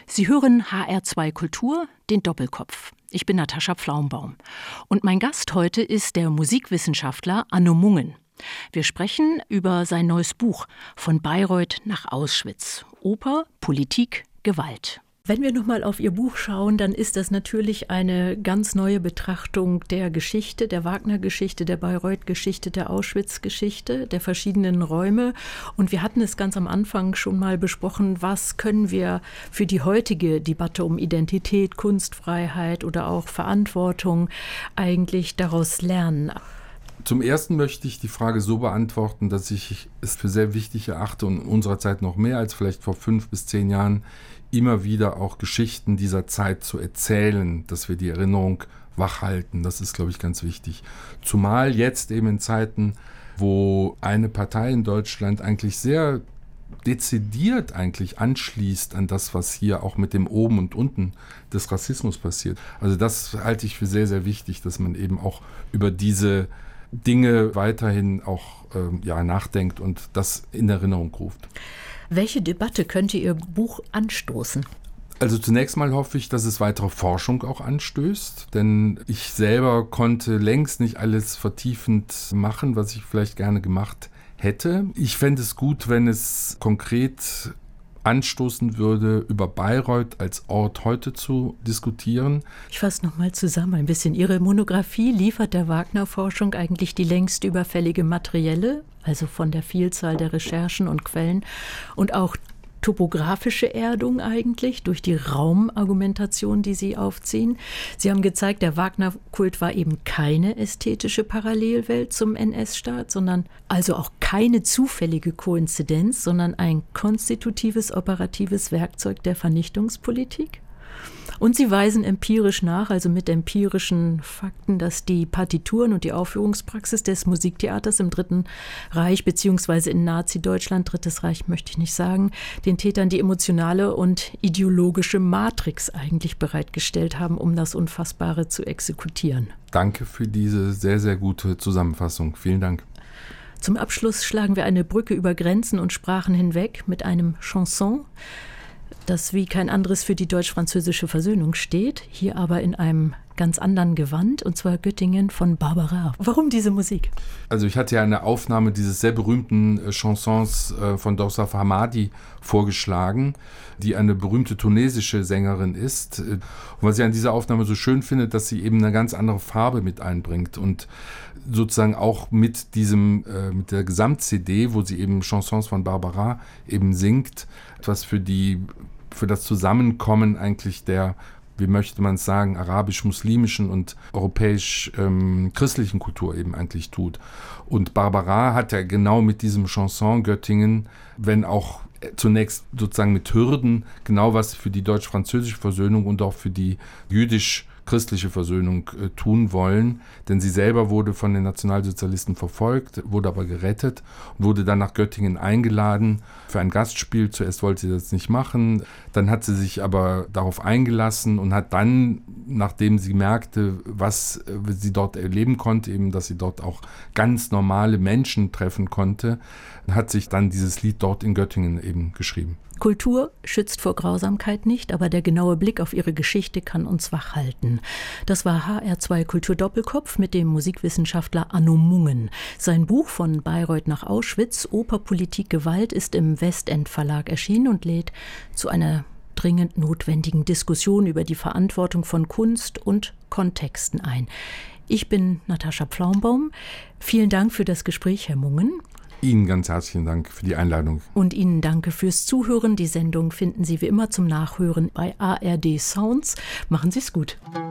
Sie hören HR2 Kultur, den Doppelkopf. Ich bin Natascha Pflaumbaum. Und mein Gast heute ist der Musikwissenschaftler Anno Mungen. Wir sprechen über sein neues Buch »Von Bayreuth nach Auschwitz. Oper, Politik, Gewalt«. Wenn wir nochmal auf Ihr Buch schauen, dann ist das natürlich eine ganz neue Betrachtung der Geschichte, der Wagner-Geschichte, der Bayreuth-Geschichte, der Auschwitz-Geschichte, der verschiedenen Räume. Und wir hatten es ganz am Anfang schon mal besprochen, was können wir für die heutige Debatte um Identität, Kunstfreiheit oder auch Verantwortung eigentlich daraus lernen. Zum Ersten möchte ich die Frage so beantworten, dass ich es für sehr wichtig erachte und in unserer Zeit noch mehr als vielleicht vor 5 bis 10 Jahren, immer wieder auch Geschichten dieser Zeit zu erzählen, dass wir die Erinnerung wachhalten. Das ist, glaube ich, ganz wichtig. Zumal jetzt eben in Zeiten, wo eine Partei in Deutschland eigentlich sehr dezidiert eigentlich anschließt an das, was hier auch mit dem Oben und Unten des Rassismus passiert. Also das halte ich für sehr, sehr wichtig, dass man eben auch über diese Dinge weiterhin auch nachdenkt und das in Erinnerung ruft. Welche Debatte könnte Ihr Buch anstoßen? Also zunächst mal hoffe ich, dass es weitere Forschung auch anstößt, denn ich selber konnte längst nicht alles vertiefend machen, was ich vielleicht gerne gemacht hätte. Ich fände es gut, wenn es konkret anstoßen würde, über Bayreuth als Ort heute zu diskutieren. Ich fasse nochmal zusammen ein bisschen. Ihre Monographie liefert der Wagner-Forschung eigentlich die längst überfällige materielle, also von der Vielzahl der Recherchen und Quellen und auch topografische Erdung eigentlich durch die Raumargumentation, die Sie aufziehen. Sie haben gezeigt, der Wagner-Kult war eben keine ästhetische Parallelwelt zum NS-Staat, sondern also auch keine zufällige Koinzidenz, sondern ein konstitutives, operatives Werkzeug der Vernichtungspolitik. Und Sie weisen empirisch nach, also mit empirischen Fakten, dass die Partituren und die Aufführungspraxis des Musiktheaters im Dritten Reich beziehungsweise in Nazi-Deutschland, Drittes Reich möchte ich nicht sagen, den Tätern die emotionale und ideologische Matrix eigentlich bereitgestellt haben, um das Unfassbare zu exekutieren. Danke für diese sehr, sehr gute Zusammenfassung. Vielen Dank. Zum Abschluss schlagen wir eine Brücke über Grenzen und Sprachen hinweg mit einem Chanson, das wie kein anderes für die deutsch-französische Versöhnung steht, hier aber in einem ganz anderen Gewand, und zwar Göttingen von Barbara. Warum diese Musik? Also ich hatte ja eine Aufnahme dieses sehr berühmten Chansons von Dawsaf Hamadi vorgeschlagen, die eine berühmte tunesische Sängerin ist. Und was ich an dieser Aufnahme so schön finde, dass sie eben eine ganz andere Farbe mit einbringt und sozusagen auch mit mit der Gesamt-CD, wo sie eben Chansons von Barbara eben singt, etwas für das Zusammenkommen eigentlich der, wie möchte man es sagen, arabisch-muslimischen und europäisch-christlichen Kultur eben eigentlich tut. Und Barbara hat ja genau mit diesem Chanson Göttingen, wenn auch zunächst sozusagen mit Hürden, genau was für die deutsch-französische Versöhnung und auch für die jüdisch-christliche Versöhnung tun wollen. Denn sie selber wurde von den Nationalsozialisten verfolgt, wurde aber gerettet und wurde dann nach Göttingen eingeladen für ein Gastspiel. Zuerst wollte sie das nicht machen, dann hat sie sich aber darauf eingelassen und hat dann, nachdem sie merkte, was sie dort erleben konnte, eben, dass sie dort auch ganz normale Menschen treffen konnte, hat sich dann dieses Lied dort in Göttingen eben geschrieben. Kultur schützt vor Grausamkeit nicht, aber der genaue Blick auf ihre Geschichte kann uns wach halten. Das war HR2 Kultur Doppelkopf mit dem Musikwissenschaftler Anno Mungen. Sein Buch Von Bayreuth nach Auschwitz, Oper, Politik, Gewalt ist im Westend Verlag erschienen und lädt zu einer dringend notwendigen Diskussion über die Verantwortung von Kunst und Kontexten ein. Ich bin Natascha Pflaumbaum. Vielen Dank für das Gespräch, Herr Mungen. Ihnen ganz herzlichen Dank für die Einladung. Und Ihnen danke fürs Zuhören. Die Sendung finden Sie wie immer zum Nachhören bei ARD Sounds. Machen Sie es gut.